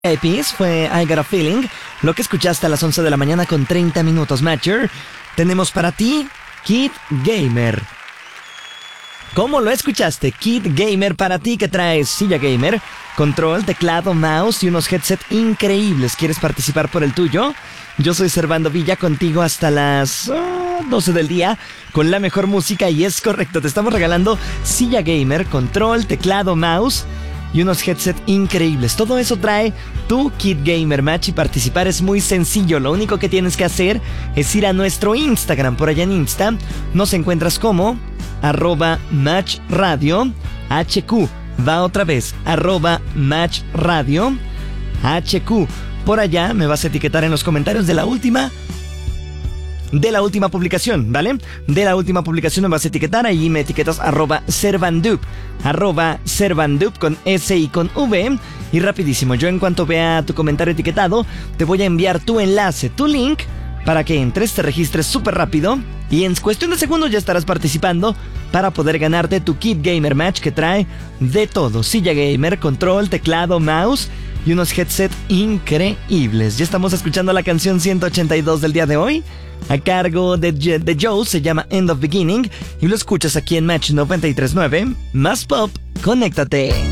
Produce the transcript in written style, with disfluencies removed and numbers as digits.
EPs fue I Got a Feeling, lo que escuchaste a las 11 de la mañana con 30 minutos, Matcher. Tenemos para ti Kid Gamer. ¿Cómo lo escuchaste? Kid Gamer para ti, que trae silla gamer, control, teclado, mouse y unos headsets increíbles. ¿Quieres participar por el tuyo? Yo soy Servando Villa, contigo hasta las 12 del día con la mejor música, y es correcto, te estamos regalando silla gamer, control, teclado, mouse y unos headsets increíbles. Todo eso trae tu Kid Gamer Match, y participar es muy sencillo. Lo único que tienes que hacer es ir a nuestro Instagram. Por allá en Insta nos encuentras como @matchradio HQ. Va otra vez, @matchradio HQ. Por allá me vas a etiquetar en los comentarios de la última publicación, ¿vale? De la última publicación me vas a etiquetar, ahí me etiquetas @servandup con S y con V, y rapidísimo, yo en cuanto vea tu comentario etiquetado, te voy a enviar tu enlace, tu link, para que entres, te registres súper rápido, y en cuestión de segundos ya estarás participando para poder ganarte tu Kid Gamer Match, que trae de todo: silla gamer, control, teclado, mouse y unos headsets increíbles. Ya estamos escuchando la canción 182 del día de hoy, a cargo de Joe, se llama End of Beginning, y lo escuchas aquí en Match 93.9, más pop, conéctate.